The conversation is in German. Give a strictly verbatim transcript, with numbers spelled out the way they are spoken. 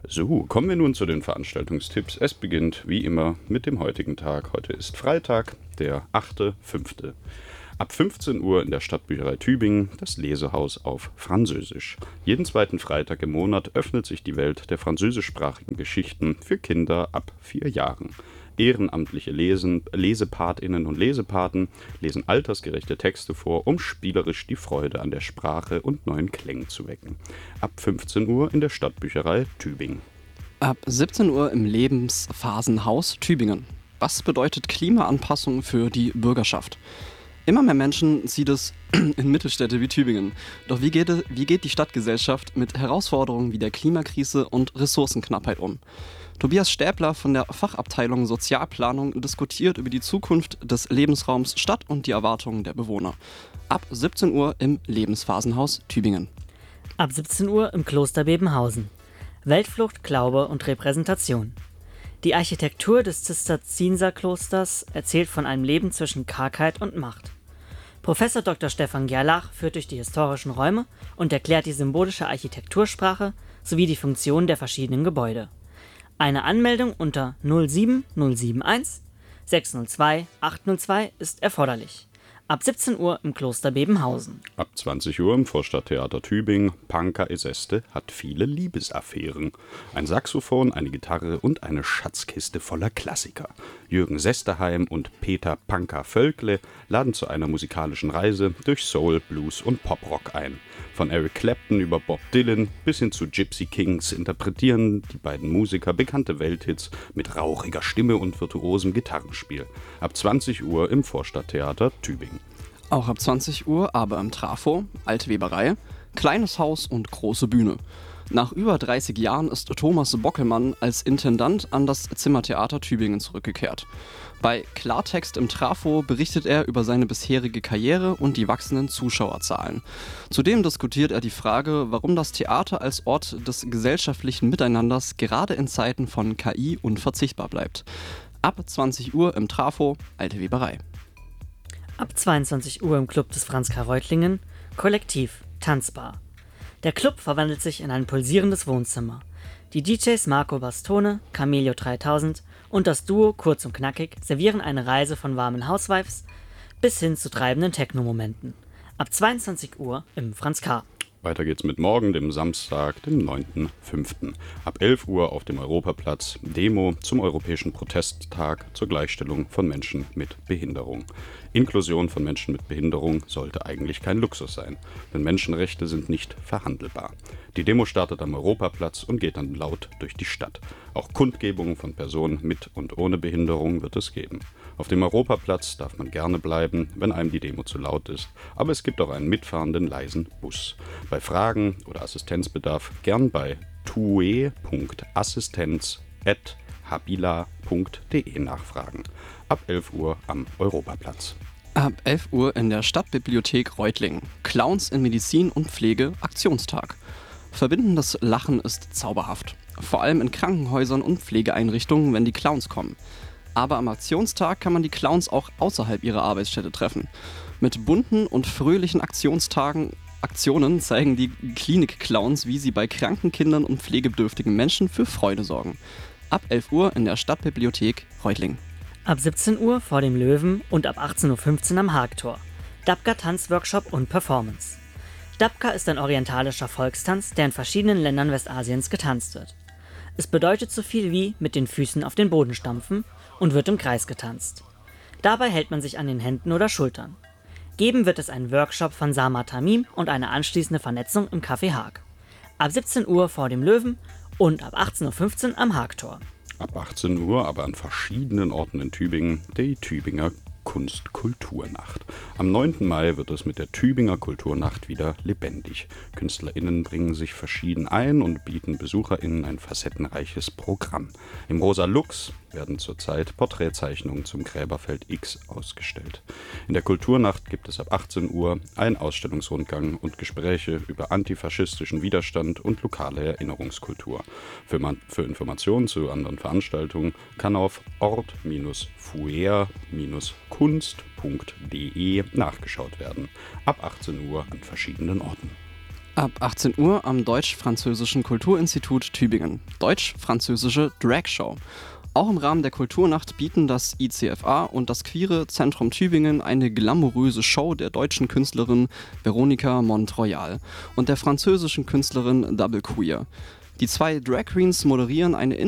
So, kommen wir nun zu den Veranstaltungstipps. Es beginnt wie immer mit dem heutigen Tag. Heute ist Freitag, der achte fünfte Ab fünfzehn Uhr in der Stadtbücherei Tübingen das Lesehaus auf Französisch. Jeden zweiten Freitag im Monat öffnet sich die Welt der französischsprachigen Geschichten für Kinder ab vier Jahren. Ehrenamtliche Lesen, Lesepatinnen und Lesepaten lesen altersgerechte Texte vor, um spielerisch die Freude an der Sprache und neuen Klängen zu wecken. Ab fünfzehn Uhr in der Stadtbücherei Tübingen. Ab siebzehn Uhr im Lebensphasenhaus Tübingen. Was bedeutet Klimaanpassung für die Bürgerschaft? Immer mehr Menschen zieht es in Mittelstädte wie Tübingen. Doch wie geht, es, wie geht die Stadtgesellschaft mit Herausforderungen wie der Klimakrise und Ressourcenknappheit um? Tobias Stäbler von der Fachabteilung Sozialplanung diskutiert über die Zukunft des Lebensraums Stadt und die Erwartungen der Bewohner. Ab siebzehn Uhr im Lebensphasenhaus Tübingen. Ab siebzehn Uhr im Kloster Bebenhausen. Weltflucht, Glaube und Repräsentation. Die Architektur des Zisterzienserklosters erzählt von einem Leben zwischen Kargheit und Macht. Professor Doktor Stefan Gerlach führt durch die historischen Räume und erklärt die symbolische Architektursprache sowie die Funktion der verschiedenen Gebäude. Eine Anmeldung unter null sieben null sieben eins sechs null zwei acht null zwei ist erforderlich. Ab siebzehn Uhr im Kloster Bebenhausen. Ab zwanzig Uhr im Vorstadttheater Tübingen. Panka Eseste hat viele Liebesaffären. Ein Saxophon, eine Gitarre und eine Schatzkiste voller Klassiker. Jürgen Sesterheim und Peter Panka Völkle laden zu einer musikalischen Reise durch Soul, Blues und Poprock ein. Von Eric Clapton über Bob Dylan bis hin zu Gypsy Kings interpretieren die beiden Musiker bekannte Welthits mit rauchiger Stimme und virtuosem Gitarrenspiel. Ab zwanzig Uhr im Vorstadttheater Tübingen. Auch ab zwanzig Uhr aber im Trafo, Alte Weberei, kleines Haus und große Bühne. Nach über dreißig Jahren ist Thomas Bockelmann als Intendant an das Zimmertheater Tübingen zurückgekehrt. Bei Klartext im Trafo berichtet er über seine bisherige Karriere und die wachsenden Zuschauerzahlen. Zudem diskutiert er die Frage, warum das Theater als Ort des gesellschaftlichen Miteinanders gerade in Zeiten von K I unverzichtbar bleibt. Ab zwanzig Uhr im Trafo, Alte Weberei. Ab zweiundzwanzig Uhr im Club des Franz K. Reutlingen, Kollektiv, Tanzbar. Der Club verwandelt sich in ein pulsierendes Wohnzimmer. Die D Js Marco Bastone, Camilio dreitausend und das Duo Kurz und Knackig servieren eine Reise von warmen Housewives bis hin zu treibenden Techno-Momenten. Ab zweiundzwanzig Uhr im Franz K. Weiter geht's mit morgen, dem Samstag, dem neunten fünften Ab elf Uhr auf dem Europaplatz Demo zum Europäischen Protesttag zur Gleichstellung von Menschen mit Behinderung. Inklusion von Menschen mit Behinderung sollte eigentlich kein Luxus sein, denn Menschenrechte sind nicht verhandelbar. Die Demo startet am Europaplatz und geht dann laut durch die Stadt. Auch Kundgebungen von Personen mit und ohne Behinderung wird es geben. Auf dem Europaplatz darf man gerne bleiben, wenn einem die Demo zu laut ist, aber es gibt auch einen mitfahrenden leisen Bus. Bei Fragen oder Assistenzbedarf gern bei tue punkt assistenz at habila punkt de nachfragen. Ab elf Uhr am Europaplatz. Ab elf Uhr in der Stadtbibliothek Reutlingen. Clowns in Medizin und Pflege Aktionstag. Verbindendes Lachen ist zauberhaft. Vor allem in Krankenhäusern und Pflegeeinrichtungen, wenn die Clowns kommen. Aber am Aktionstag kann man die Clowns auch außerhalb ihrer Arbeitsstätte treffen. Mit bunten und fröhlichen Aktionstagen, Aktionen zeigen die Klinik-Clowns, wie sie bei kranken Kindern und pflegebedürftigen Menschen für Freude sorgen. Ab elf Uhr in der Stadtbibliothek Reutlingen. Ab siebzehn Uhr vor dem Löwen und ab achtzehn Uhr fünfzehn am Haagtor. Dabka Tanzworkshop und Performance. Dabka ist ein orientalischer Volkstanz, der in verschiedenen Ländern Westasiens getanzt wird. Es bedeutet so viel wie mit den Füßen auf den Boden stampfen und wird im Kreis getanzt. Dabei hält man sich an den Händen oder Schultern. Geben wird es einen Workshop von Sama Tamim und eine anschließende Vernetzung im Café Haag. Ab siebzehn Uhr vor dem Löwen und ab achtzehn Uhr fünfzehn am Haagtor. Ab achtzehn Uhr, aber an verschiedenen Orten in Tübingen, die Tübinger Kunst-Kulturnacht. Am neunten Mai wird es mit der Tübinger Kulturnacht wieder lebendig. KünstlerInnen bringen sich verschieden ein und bieten BesucherInnen ein facettenreiches Programm. Im Rosa Lux werden zurzeit Porträtzeichnungen zum Gräberfeld X ausgestellt. In der Kulturnacht gibt es ab achtzehn Uhr einen Ausstellungsrundgang und Gespräche über antifaschistischen Widerstand und lokale Erinnerungskultur. Für, man, für Informationen zu anderen Veranstaltungen kann auf ort-fuer-kunst punkt de nachgeschaut werden. Ab achtzehn Uhr an verschiedenen Orten. Ab achtzehn Uhr am Deutsch-Französischen Kulturinstitut Tübingen. Deutsch-Französische Drag-Show. Auch im Rahmen der Kulturnacht bieten das I C F A und das Queere Zentrum Tübingen eine glamouröse Show der deutschen Künstlerin Veronika Montroyal und der französischen Künstlerin Double Queer. Die zwei Drag Queens moderieren eine